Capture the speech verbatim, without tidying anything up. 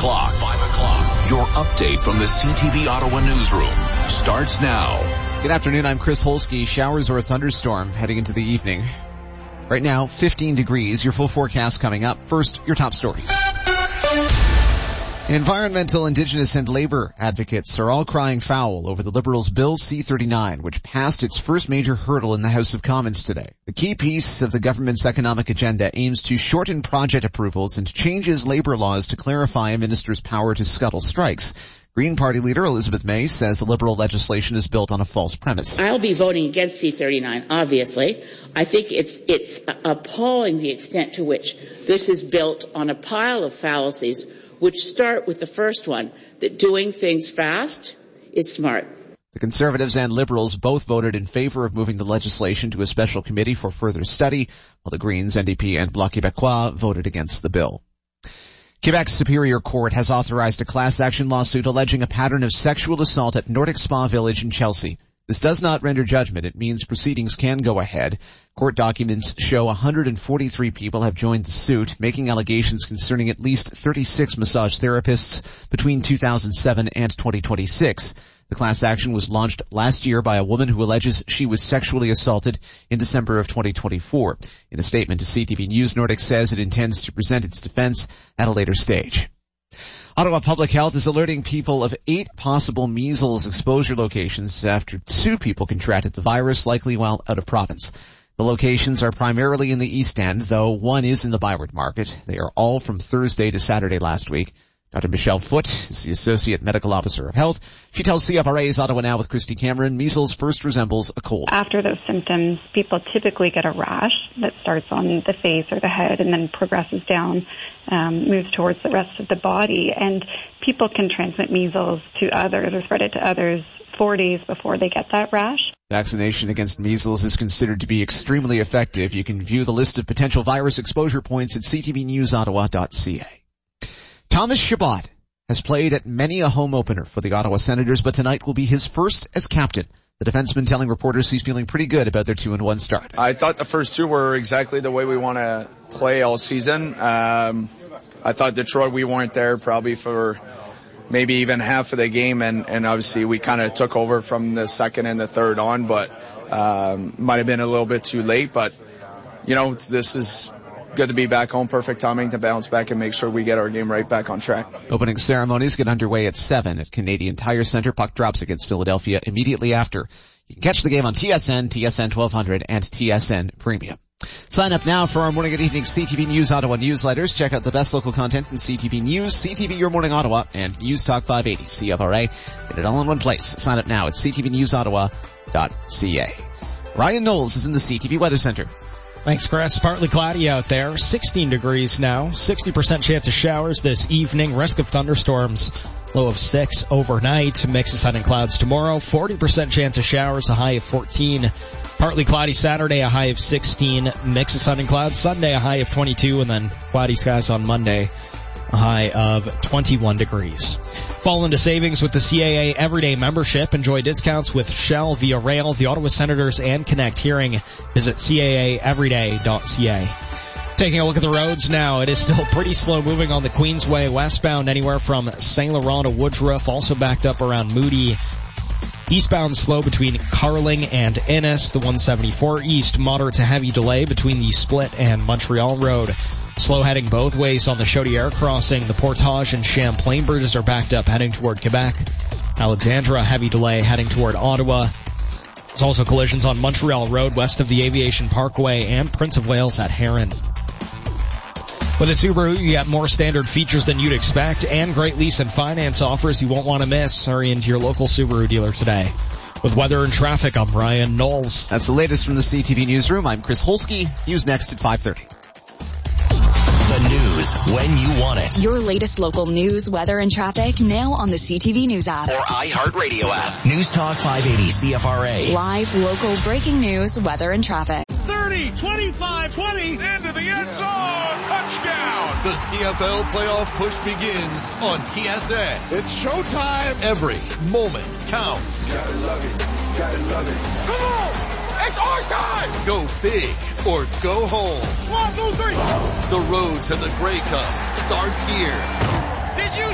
o'clock. five o'clock. Your update from the C T V Ottawa newsroom starts now. Good afternoon, I'm Chris Holsky. Showers or a thunderstorm heading into the evening. Right now, fifteen degrees. Your full forecast coming up. First, your top stories. Environmental, Indigenous, and labor advocates are all crying foul over the Liberals' Bill C thirty-nine, which passed its first major hurdle in the House of Commons today. The key piece of the government's economic agenda aims to shorten project approvals and changes labor laws to clarify a minister's power to scuttle strikes. Green Party leader Elizabeth May says the Liberal legislation is built on a false premise. I'll be voting against C thirty-nine, obviously. I think it's it's appalling the extent to which this is built on a pile of fallacies, which start with the first one, that doing things fast is smart. The Conservatives and Liberals both voted in favor of moving the legislation to a special committee for further study, while the Greens, N D P, and Bloc Québécois voted against the bill. Quebec's Superior Court has authorized a class action lawsuit alleging a pattern of sexual assault at Nordic Spa Village in Chelsea. This does not render judgment. It means proceedings can go ahead. Court documents show one hundred forty-three people have joined the suit, making allegations concerning at least thirty-six massage therapists between two thousand seven and twenty twenty-six. The class action was launched last year by a woman who alleges she was sexually assaulted in December of twenty twenty-four. In a statement to C T V News, Nordic says it intends to present its defense at a later stage. Ottawa Public Health is alerting people of eight possible measles exposure locations after two people contracted the virus, likely while out of province. The locations are primarily in the East End, though one is in the Byward Market. They are all from Thursday to Saturday last week. Doctor Michelle Foote is the Associate Medical Officer of Health. She tells C F R A's Ottawa Now with Christy Cameron, measles first resembles a cold. After those symptoms, people typically get a rash that starts on the face or the head and then progresses down, um, moves towards the rest of the body. And people can transmit measles to others or spread it to others four days before they get that rash. Vaccination against measles is considered to be extremely effective. You can view the list of potential virus exposure points at c t v news ottawa dot c a. Thomas Chabot has played at many a home opener for the Ottawa Senators, but tonight will be his first as captain. The defenseman telling reporters he's feeling pretty good about their two and one start. I thought the first two were exactly the way we want to play all season. Um, I thought Detroit, we weren't there probably for maybe even half of the game, and, and obviously we kind of took over from the second and the third on, but um, might have been a little bit too late. But, you know, this is good to be back home. Perfect timing to bounce back and make sure we get our game right back on track. Opening ceremonies get underway at seven at Canadian Tire Center. Puck drops against Philadelphia immediately after. You can catch the game on T S N, T S N twelve hundred, and T S N Premium. Sign up now for our morning and evening C T V News Ottawa newsletters. Check out the best local content from C T V News, C T V Your Morning Ottawa, and News Talk five eighty C F R A. Get it all in one place. Sign up now at c t v news ottawa dot c a. Ryan Knowles is in the C T V Weather Center. Thanks, Chris. Partly cloudy out there. sixteen degrees now. sixty percent chance of showers this evening. Risk of thunderstorms. Low of six overnight. Mix of sun and clouds tomorrow. forty percent chance of showers. A high of fourteen. Partly cloudy Saturday. A high of sixteen. Mix of sun and clouds. Sunday. A high of twenty-two. And then cloudy skies on Monday. A high of twenty-one degrees. Fall into savings with the C A A Everyday membership. Enjoy discounts with Shell, Via Rail, the Ottawa Senators, and Connect Hearing. Visit C A A everyday dot c a. Taking a look at the roads now, it is still pretty slow moving on the Queensway westbound, anywhere from Saint Laurent to Woodruff, also backed up around Moody. Eastbound slow between Carling and Innis. The one seventy-four east, moderate to heavy delay between the Split and Montreal Road. Slow heading both ways on the Chaudière crossing. The Portage and Champlain bridges are backed up heading toward Quebec. Alexandra, heavy delay heading toward Ottawa. There's also collisions on Montreal Road west of the Aviation Parkway and Prince of Wales at Heron. With a Subaru, you get more standard features than you'd expect and great lease and finance offers you won't want to miss. Hurry into your local Subaru dealer today. With weather and traffic, I'm Ryan Knowles. That's the latest from the C T V Newsroom. I'm Chris Holsky. News next at five thirty. The news when you want it. Your latest local news, weather, and traffic now on the C T V News app. Or iHeartRadio app. News Talk five eighty C F R A. Live, local, breaking news, weather, and traffic. thirty, twenty-five, twenty, into the end zone, touchdown. The C F L playoff push begins on T S N. It's showtime. Every moment counts. Gotta love it, gotta love it. Come on, it's our time. Go big or go home. One, two, three. The road to the Grey Cup starts here. Did you